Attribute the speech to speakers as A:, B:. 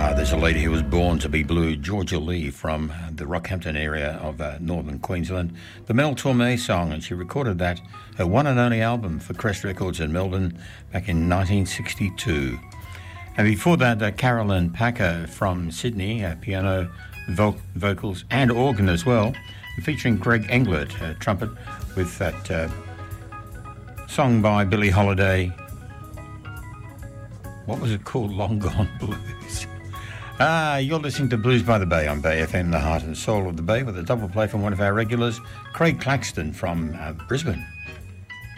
A: There's a lady who was born to be blue, Georgia Lee, from the Rockhampton area of northern Queensland. The Mel Torme song, and she recorded that, her one and only album for Crest Records in Melbourne back in 1962. And before that, Carolyn Packer from Sydney, piano, vocals and organ as well, featuring Greg Englert, trumpet, with that song by Billie Holiday. What was it called? Long Gone Blues. You're listening to Blues by the Bay on Bay FM, the heart and soul of the Bay, with a double play from one of our regulars, Craig Claxton from Brisbane.